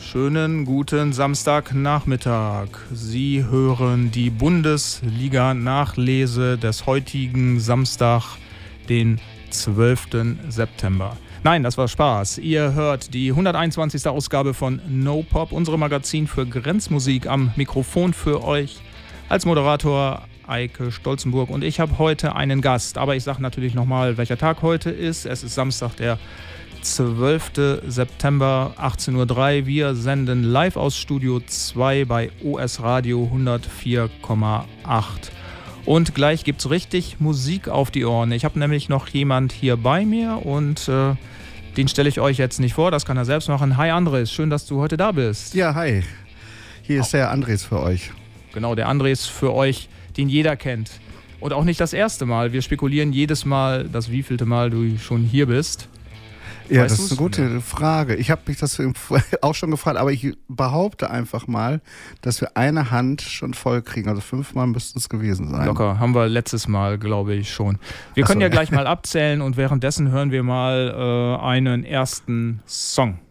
Schönen guten Samstagnachmittag. Sie hören die Bundesliga-Nachlese des heutigen Samstag, den 12. September. Nein, das war Spaß. Ihr hört die 121. Ausgabe von No Pop, unserem Magazin für Grenzmusik. Am Mikrofon für euch als Moderator Eike Stolzenburg. Und ich habe heute einen Gast. Aber ich sage natürlich nochmal, welcher Tag heute ist. Es ist Samstag, der 12. September, 18:03 Uhr. Wir senden live aus Studio 2 bei OS Radio 104,8. Und gleich gibt es richtig Musik auf die Ohren. Ich habe nämlich noch jemand hier bei mir und den stelle ich euch jetzt nicht vor, das kann er selbst machen. Hi Andres, schön, dass du heute da bist. Ja, hi. Hier ist der Andres für euch. Genau, der Andres für euch, den jeder kennt. Und auch nicht das erste Mal. Wir spekulieren jedes Mal, das wievielte Mal du schon hier bist. Ja, das ist eine gute Frage. Ich habe mich das auch schon gefragt, aber ich behaupte einfach mal, dass wir eine Hand schon voll kriegen. Also 5-mal müssten es gewesen sein. Locker, haben wir letztes Mal, glaube ich, schon. Wir können ja gleich mal abzählen und währenddessen hören wir mal einen ersten Song.